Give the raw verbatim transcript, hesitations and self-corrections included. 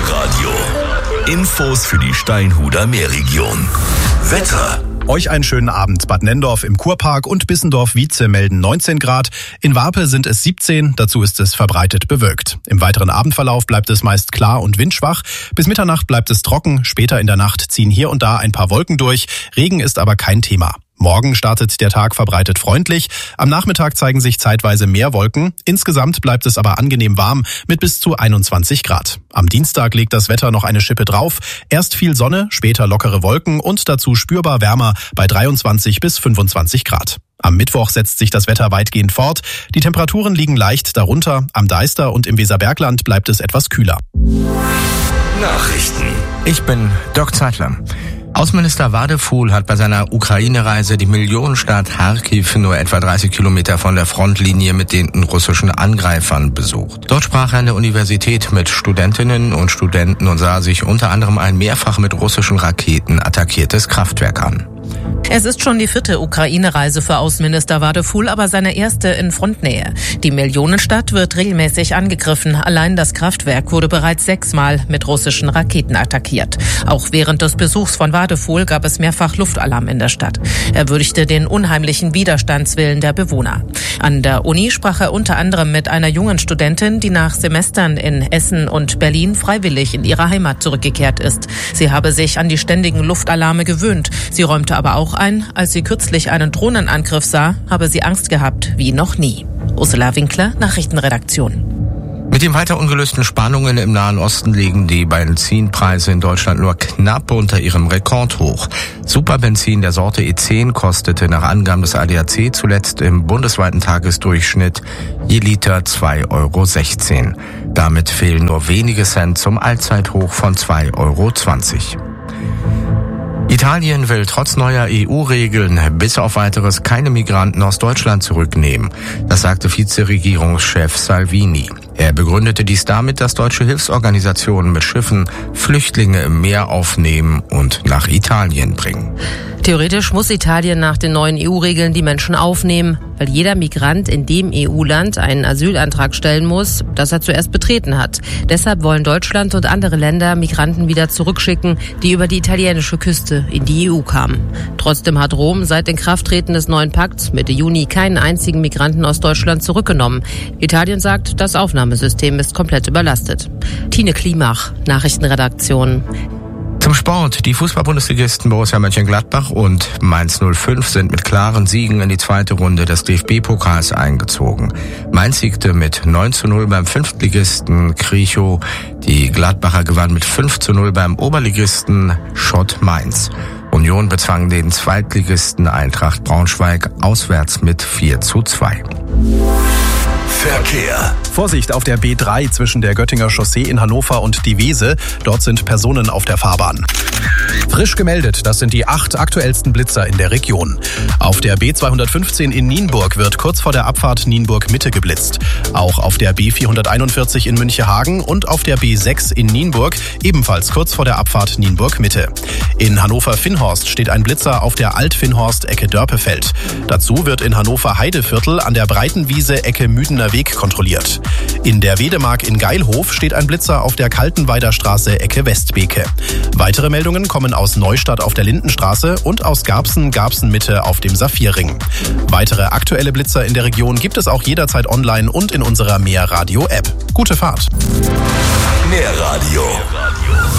Meerradio. Infos für die Steinhuder Meerregion. Wetter. Euch einen schönen Abend. Bad Nenndorf im Kurpark und Bissendorf-Wietze melden neunzehn Grad. In Warpe sind es siebzehn, dazu ist es verbreitet bewölkt. Im weiteren Abendverlauf bleibt es meist klar und windschwach. Bis Mitternacht bleibt es trocken, später in der Nacht ziehen hier und da ein paar Wolken durch. Regen ist aber kein Thema. Morgen startet der Tag verbreitet freundlich. Am Nachmittag zeigen sich zeitweise mehr Wolken. Insgesamt bleibt es aber angenehm warm mit bis zu einundzwanzig Grad. Am Dienstag legt das Wetter noch eine Schippe drauf. Erst viel Sonne, später lockere Wolken und dazu spürbar wärmer bei dreiundzwanzig bis fünfundzwanzig Grad. Am Mittwoch setzt sich das Wetter weitgehend fort. Die Temperaturen liegen leicht darunter. Am Deister und im Weserbergland bleibt es etwas kühler. Nachrichten. Ich bin Dirk Zeitler. Außenminister Wadefuhl hat bei seiner Ukraine-Reise die Millionenstadt Charkiw nur etwa dreißig Kilometer von der Frontlinie mit den russischen Angreifern besucht. Dort sprach er an der Universität mit Studentinnen und Studenten und sah sich unter anderem ein mehrfach mit russischen Raketen attackiertes Kraftwerk an. Es ist schon die vierte Ukraine-Reise für Außenminister Wadefuhl, aber seine erste in Frontnähe. Die Millionenstadt wird regelmäßig angegriffen. Allein das Kraftwerk wurde bereits sechsmal mit russischen Raketen attackiert. Auch während des Besuchs von Wadefuhl gab es mehrfach Luftalarm in der Stadt. Er würdigte den unheimlichen Widerstandswillen der Bewohner. An der Uni sprach er unter anderem mit einer jungen Studentin, die nach Semestern in Essen und Berlin freiwillig in ihre Heimat zurückgekehrt ist. Sie habe sich an die ständigen Luftalarme gewöhnt. Sie räumte aber auch ein, als sie kürzlich einen Drohnenangriff sah, habe sie Angst gehabt wie noch nie. Ursula Winkler, Nachrichtenredaktion. Mit den weiter ungelösten Spannungen im Nahen Osten liegen die Benzinpreise in Deutschland nur knapp unter ihrem Rekordhoch. Superbenzin der Sorte E zehn kostete nach Angaben des A D A C zuletzt im bundesweiten Tagesdurchschnitt je Liter zwei Euro sechzehn. Damit fehlen nur wenige Cent zum Allzeithoch von zwei Euro zwanzig. Italien will trotz neuer E U-Regeln bis auf Weiteres keine Migranten aus Deutschland zurücknehmen. Das sagte Vizeregierungschef Salvini. Er begründete dies damit, dass deutsche Hilfsorganisationen mit Schiffen Flüchtlinge im Meer aufnehmen und nach Italien bringen. Theoretisch muss Italien nach den neuen E U-Regeln die Menschen aufnehmen, weil jeder Migrant in dem E U-Land einen Asylantrag stellen muss, das er zuerst betreten hat. Deshalb wollen Deutschland und andere Länder Migranten wieder zurückschicken, die über die italienische Küste in die E U kamen. Trotzdem hat Rom seit Inkrafttreten des neuen Pakts Mitte Juni keinen einzigen Migranten aus Deutschland zurückgenommen. Italien sagt, das Aufnahmesystem ist komplett überlastet. Tine Klimach, Nachrichtenredaktion. Zum Sport. Die Fußball-Bundesligisten Borussia Mönchengladbach und Mainz null fünf sind mit klaren Siegen in die zweite Runde des D F B-Pokals eingezogen. Mainz siegte mit neun zu null beim Fünftligisten Kriechow. Die Gladbacher gewannen mit fünf zu null beim Oberligisten Schott Mainz. Union bezwang den Zweitligisten Eintracht Braunschweig auswärts mit vier zu zwei. Verkehr. Vorsicht auf der B drei zwischen der Göttinger Chaussee in Hannover und die Weese. Dort sind Personen auf der Fahrbahn. Frisch gemeldet, das sind die acht aktuellsten Blitzer in der Region. Auf der B zweihundertfünfzehn in Nienburg wird kurz vor der Abfahrt Nienburg-Mitte geblitzt. Auch auf der B vierhunderteinundvierzig in Münchehagen und auf der B sechs in Nienburg, ebenfalls kurz vor der Abfahrt Nienburg-Mitte. In Hannover-Finnhorst steht ein Blitzer auf der Alt-Finnhorst-Ecke Dörpefeld. Dazu wird in Hannover-Heideviertel an der Breitenwiese Ecke Müdener Weg kontrolliert. In der Wedemark in Geilhof steht ein Blitzer auf der Kaltenweider Straße Ecke Westbeke. Weitere Meldungen kommen aus Neustadt auf der Lindenstraße und aus Garbsen, Garbsen-Mitte auf dem Saphirring. Weitere aktuelle Blitzer in der Region gibt es auch jederzeit online und in unserer Meerradio-App. Gute Fahrt! Meerradio.